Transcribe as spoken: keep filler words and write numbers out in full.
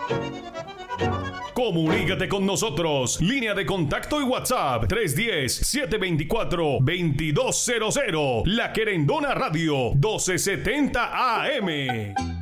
Comunícate con nosotros. Línea de contacto y WhatsApp tres uno cero, siete dos cuatro, dos dos cero cero. La Querendona Radio, doce setenta A M.